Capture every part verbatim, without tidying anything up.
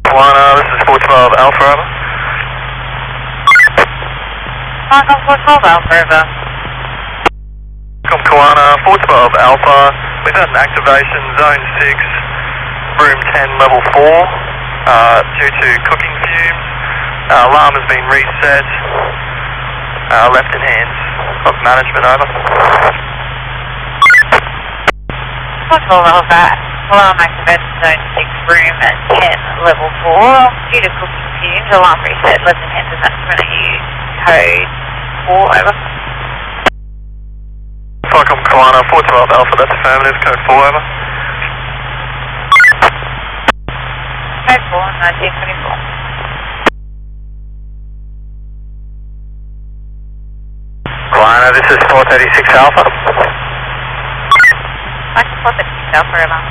Kiwana, this is four twelve Alpha, over. Falcon four twelve Alpha, over. Falcon Kiwana, four twelve Alpha, we've had an activation, zone six, room ten, level four, uh, due to cooking fumes. Uh, alarm has been reset, uh, left in hands of management, over. four twelve Alpha, alarm activated, zone six, room ten, level four, due to cooking fumes, alarm reset, left in hands of management, are you code four, over. Falcon Kiwana, four twelve Alpha, that's affirmative, code four, over. Code four, nineteen twenty-four. Kiwana, this is four thirty-six Alpha. Falcon four thirty-six Alpha, over.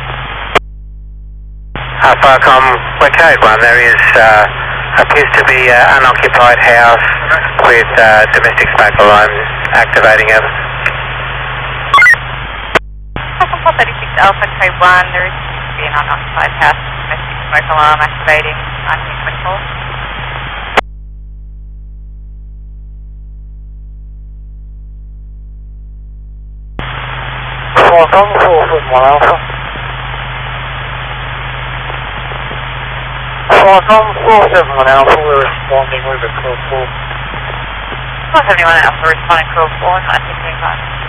Uh, Falcon, we're code one, there is, uh, appears to be an uh, unoccupied house with uh, domestic smoke alarm activating, over. Falcon four thirty-six Alpha, code one, there is to be an unoccupied house, domestic smoke alarm activating, nineteen twenty-four. Falcon four seven one Alpha. Falcon four seven one Alpha, we're responding with a code four. four seventy-one Alpha, responding code four, nineteen twenty-five.